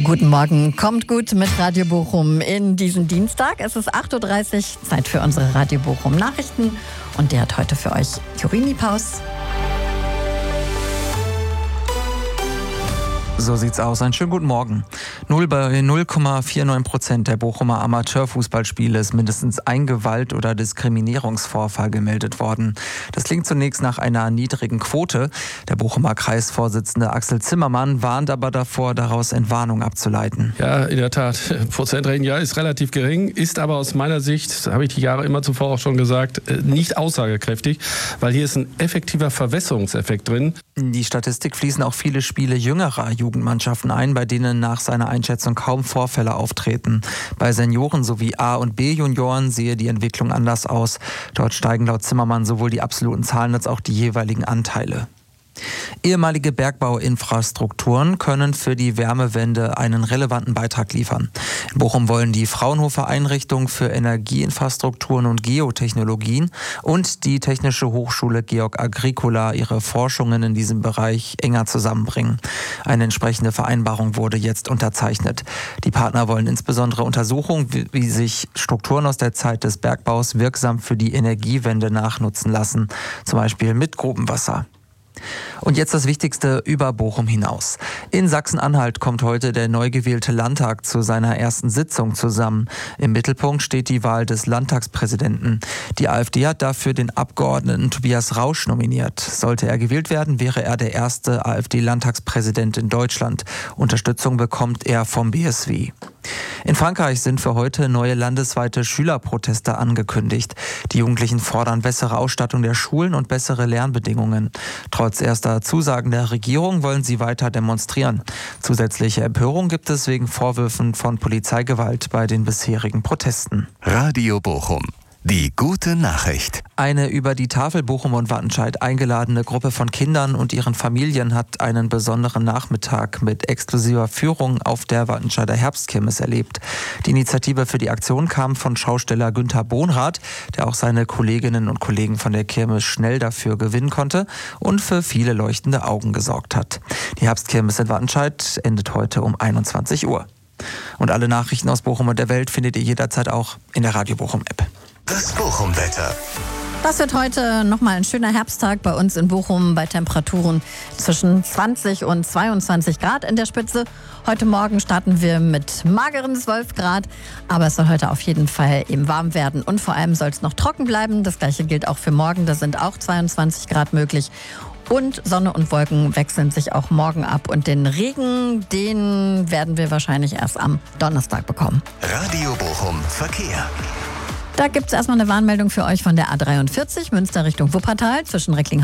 Guten Morgen, kommt gut mit Radio Bochum in diesen Dienstag. Es ist 8.30 Uhr, Zeit für unsere Radio Bochum Nachrichten. Und der hat heute für euch Jorini Paus. So sieht's aus. Einen schönen guten Morgen. 0,49% der Bochumer Amateurfußballspiele ist mindestens ein Gewalt- oder Diskriminierungsvorfall gemeldet worden. Das klingt zunächst nach einer niedrigen Quote. Der Bochumer Kreisvorsitzende Axel Zimmermann warnt aber davor, daraus Entwarnung abzuleiten. Ja, in der Tat. Prozentrechnen, ja, ist relativ gering, ist aber aus meiner Sicht, das habe ich die Jahre immer zuvor auch schon gesagt, nicht aussagekräftig, weil hier ist ein effektiver Verwässerungseffekt drin. In die Statistik fließen auch viele Spiele jüngerer Jugendmannschaften ein, bei denen nach seiner Einschätzung kaum Vorfälle auftreten. Bei Senioren sowie A- und B-Junioren sehe die Entwicklung anders aus. Dort steigen laut Zimmermann sowohl die absoluten Zahlen als auch die jeweiligen Anteile. Ehemalige Bergbauinfrastrukturen können für die Wärmewende einen relevanten Beitrag liefern. In Bochum wollen die Fraunhofer Einrichtung für Energieinfrastrukturen und Geotechnologien und die Technische Hochschule Georg Agricola ihre Forschungen in diesem Bereich enger zusammenbringen. Eine entsprechende Vereinbarung wurde jetzt unterzeichnet. Die Partner wollen insbesondere untersuchen, wie sich Strukturen aus der Zeit des Bergbaus wirksam für die Energiewende nachnutzen lassen, zum Beispiel mit Grubenwasser. Und jetzt das Wichtigste über Bochum hinaus. In Sachsen-Anhalt kommt heute der neu gewählte Landtag zu seiner ersten Sitzung zusammen. Im Mittelpunkt steht die Wahl des Landtagspräsidenten. Die AfD hat dafür den Abgeordneten Tobias Rausch nominiert. Sollte er gewählt werden, wäre er der erste AfD-Landtagspräsident in Deutschland. Unterstützung bekommt er vom BSW. In Frankreich sind für heute neue landesweite Schülerproteste angekündigt. Die Jugendlichen fordern bessere Ausstattung der Schulen und bessere Lernbedingungen. Trotz erster Zusagen der Regierung wollen sie weiter demonstrieren. Zusätzliche Empörung gibt es wegen Vorwürfen von Polizeigewalt bei den bisherigen Protesten. Radio Bochum. Die gute Nachricht. Eine über die Tafel Bochum und Wattenscheid eingeladene Gruppe von Kindern und ihren Familien hat einen besonderen Nachmittag mit exklusiver Führung auf der Wattenscheider Herbstkirmes erlebt. Die Initiative für die Aktion kam von Schausteller Günther Bohnrath, der auch seine Kolleginnen und Kollegen von der Kirmes schnell dafür gewinnen konnte und für viele leuchtende Augen gesorgt hat. Die Herbstkirmes in Wattenscheid endet heute um 21 Uhr. Und alle Nachrichten aus Bochum und der Welt findet ihr jederzeit auch in der Radio Bochum App. Das Bochum-Wetter. Das wird heute nochmal ein schöner Herbsttag bei uns in Bochum bei Temperaturen zwischen 20 und 22 Grad in der Spitze. Heute Morgen starten wir mit mageren 12 Grad, aber es soll heute auf jeden Fall eben warm werden und vor allem soll es noch trocken bleiben. Das gleiche gilt auch für morgen, da sind auch 22 Grad möglich. Und Sonne und Wolken wechseln sich auch morgen ab. Und den Regen, den werden wir wahrscheinlich erst am Donnerstag bekommen. Radio Bochum Verkehr. Da gibt es erstmal eine Warnmeldung für euch von der A43 Münster Richtung Wuppertal zwischen Recklinghausen